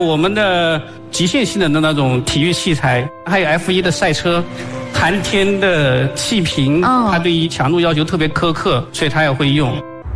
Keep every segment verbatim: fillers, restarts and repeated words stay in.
我们的极限性能的那种体育器材，还有 F 一 的赛车，寒天的气瓶， 哦、 它对于强度要求特别苛刻，所以它也会用。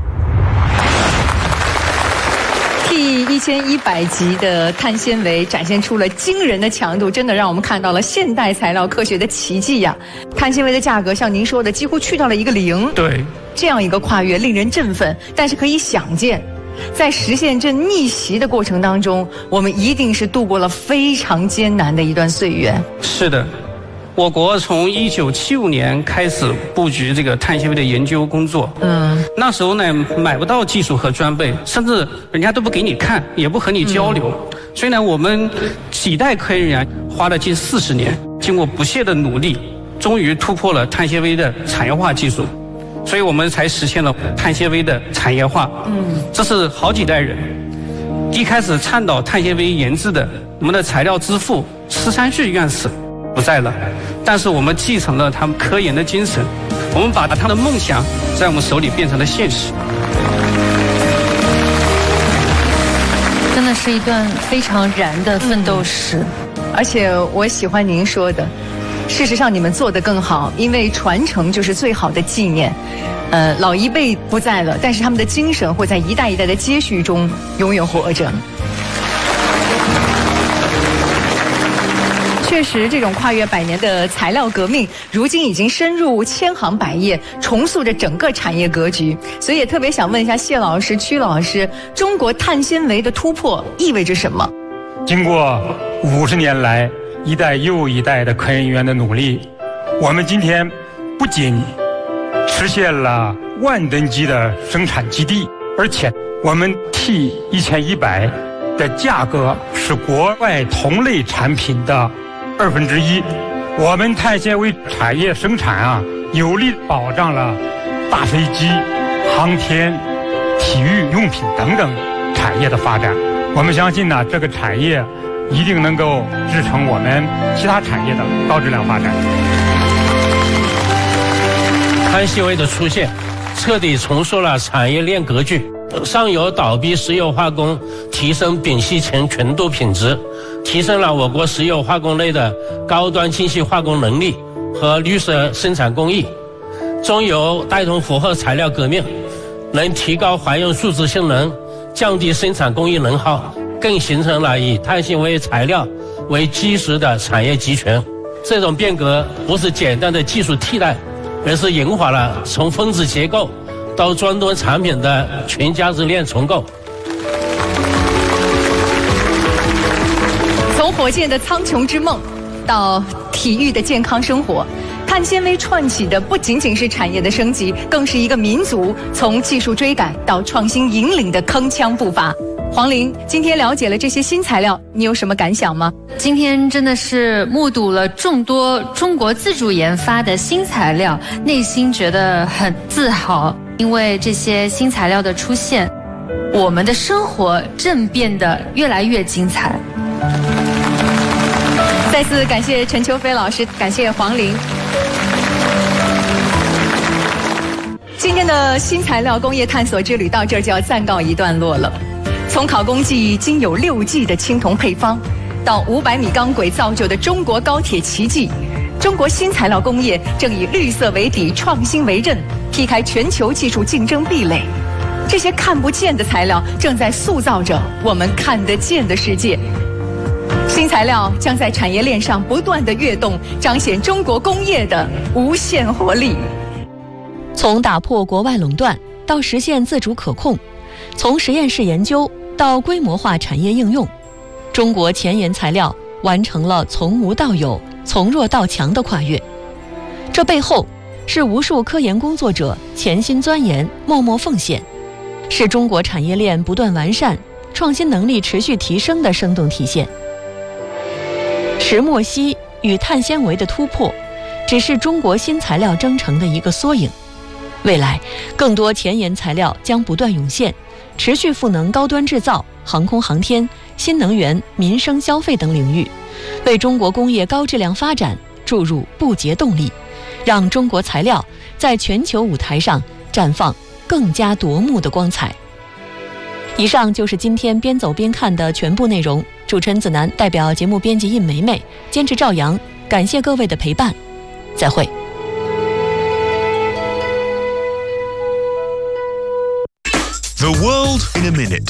T 一千一百级的碳纤维展现出了惊人的强度，真的让我们看到了现代材料科学的奇迹呀！碳纤维的价格像您说的，几乎去到了一个零。 对， 这样一个跨越令人振奋，但是可以想见，在实现这逆袭的过程当中，我们一定是度过了非常艰难的一段岁月。 是的，我国从一九七五年开始布局这个碳纤维的研究工作。嗯，那时候呢买不到技术和装备，甚至人家都不给你看，也不和你交流。嗯、所以呢，我们几代科研人员花了近四十年，经过不懈的努力，终于突破了碳纤维的产业化技术。所以我们才实现了碳纤维的产业化。嗯，这是好几代人。一开始倡导碳纤维研制的我们的材料之父施三旭院士不在了，但是我们继承了他们科研的精神，我们把他的梦想在我们手里变成了现实。 真的是一段非常燃的奋斗史。 嗯、而且我喜欢您说的。事实上，你们做得更好，因为传承就是最好的纪念。呃，老一辈不在了，但是他们的精神会在一代一代的接续中永远活着。确实，这种跨越百年的材料革命，如今已经深入千行百业，重塑着整个产业格局。所以也特别想问一下谢老师、曲老师，中国碳纤维的突破意味着什么？ 经过五十年来一代又一代的科研人员的努力，我们今天不仅实现了万吨级的生产基地，而且我们 T 一千一百的价格是国外同类产品的二分之一。我们碳纤维产业生产啊，有力保障了大飞机、航天、体育用品等等产业的发展。我们相信呢，这个产业一定能够支撑我们其他产业的高质量发展。 碳纤维的出现，彻底重塑了产业链格局。上游倒闭石油化工提升丙烯醛纯度品质，提升了我国石油化工类的高端精细化工能力和绿色生产工艺。中游带动复合材料革命，能提高还原数值性能，降低生产工艺能耗，更形成了以碳纤维材料为基石的产业集群。这种变革不是简单的技术替代，而是引发了从分子结构到终端产品的全价值链重构。 从火箭的苍穹之梦到体育的健康生活，碳纤维串起的不仅仅是产业的升级，更是一个民族从技术追赶到创新引领的铿锵步伐。黄玲，今天了解了这些新材料，你有什么感想吗？ 今天真的是目睹了众多中国自主研发的新材料，内心觉得很自豪。因为这些新材料的出现，我们的生活正变得越来越精彩。 再次感谢陈秋飞老师，感谢黄玲。今天的新材料工业探索之旅到这儿就要暂告一段落了。从考工技经有六 G 的青铜配方，到五百米钢轨造就的中国高铁奇迹，中国新材料工业正以绿色为底，创新为刃，劈开全球技术竞争壁垒。这些看不见的材料正在塑造着我们看得见的世界。新材料将在产业链上不断的跃动，彰显中国工业的无限活力。 从打破国外垄断到实现自主可控，从实验室研究到规模化产业应用，中国前沿材料完成了从无到有、从弱到强的跨越。这背后是无数科研工作者潜心钻研、默默奉献，是中国产业链不断完善、创新能力持续提升的生动体现。石墨烯与碳纤维的突破，只是中国新材料征程的一个缩影。未来，更多前沿材料将不断涌现，持续赋能高端制造、航空航天、新能源、民生消费等领域，为中国工业高质量发展注入不竭动力，让中国材料在全球舞台上绽放更加夺目的光彩。以上就是今天边走边看的全部内容， 主持人子楠代表节目编辑印梅梅，监制赵阳，感谢各位的陪伴，再会。 The world in a minute。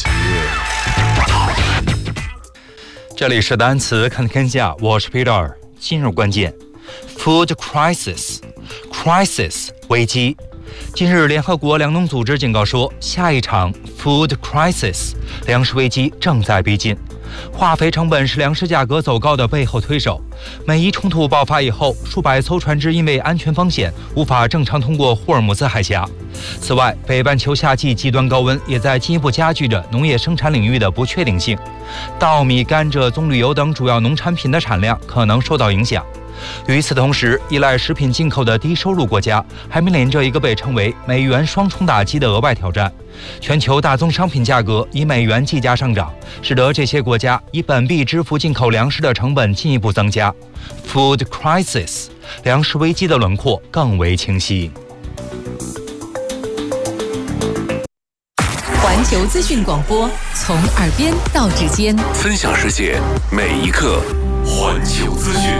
这里是单词看天下，我是 Peter。今日关键 ：Food crisis，crisis 危机。近日，联合国粮农组织警告说，下一场 food crisis 粮食危机正在逼近。化肥成本是粮食价格走高的背后推手。美伊冲突爆发以后，数百艘船只因为安全风险无法正常通过霍尔木兹海峡。此外，北半球夏季极端高温也在进一步加剧着农业生产领域的不确定性。稻米、甘蔗、棕榈油等主要农产品的产量可能受到影响。与此同时，依赖食品进口的低收入国家还面临着一个被称为美元双重打击的额外挑战。全球大宗商品价格以美元计价上涨，使得这些国家以本币支付进口粮食的成本进一步增加。Food crisis， 粮食危机的轮廓更为清晰。 环球资讯广播，从耳边到指尖， 分享世界每一刻。环球资讯。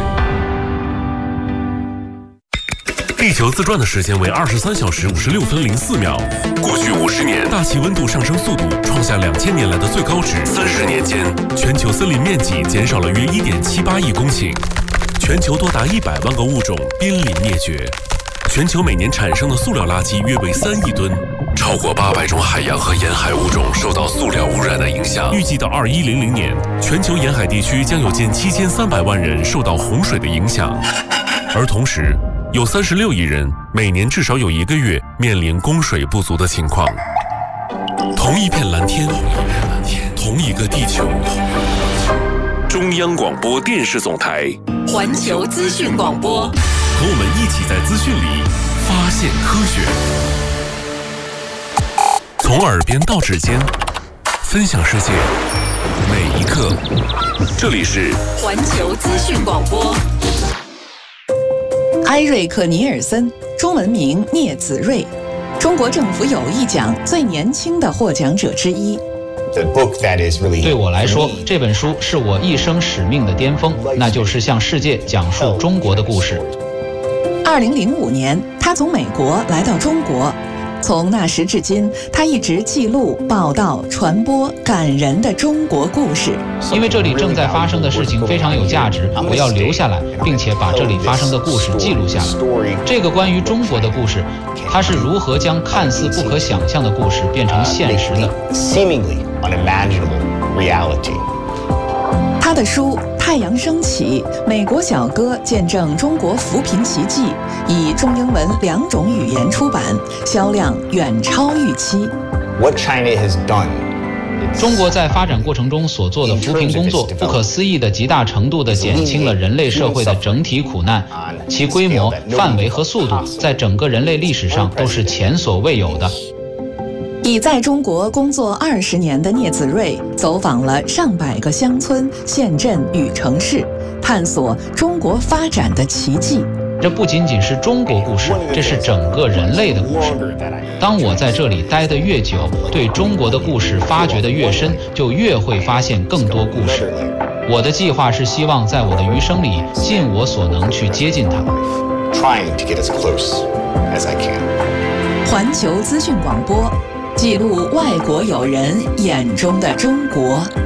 地球自转的时间为二十三小时五十六分零四秒。过去五十年，大气温度上升速度创下两千年来的最高值。三十年间，全球森林面积减少了约一点七八亿公顷，全球多达一百万个物种濒临灭绝。全球每年产生的塑料垃圾约为三亿吨，超过八百种海洋和沿海物种受到塑料污染的影响。预计到二一零零年，全球沿海地区将有近七千三百万人受到洪水的影响，而同时，有三十六亿人每年至少有一个月面临供水不足的情况。同一片蓝天，同一个地球。中央广播电视总台， 环球资讯广播， 和我们一起在资讯里发现科学。从耳边到指尖，分享世界每一刻。这里是环球资讯广播。 埃瑞克·尼尔森，中文名聂子睿，中国政府友谊奖最年轻的获奖者之一。 对我来说，这本书是我一生使命的巅峰，那就是向世界讲述中国的故事。 二零零五年，他从美国来到中国。从那时至今，他一直记录、报道、传播感人的中国故事。 因为这里正在发生的事情非常有价值，我要留下来，并且把这里发生的故事记录下来。这个关于中国的故事，它是如何将看似不可想象的故事变成现实的？ 他的书《太阳升起》《美国小哥见证中国扶贫奇迹》以中英文两种语言出版，销量远超预期。 中国在发展过程中所做的扶贫工作，不可思议的极大程度地减轻了人类社会的整体苦难，其规模、范围和速度在整个人类历史上都是前所未有的。 已在中国工作二十年的聂子睿走访了上百个乡村、县镇与城市，探索中国发展的奇迹。 这不仅仅是中国故事，这是整个人类的故事。当我在这里待得越久，对中国的故事发掘得越深，就越会发现更多故事。我的计划是希望在我的余生里尽我所能去接近它。 环球资讯广播，记录外国友人眼中的中国。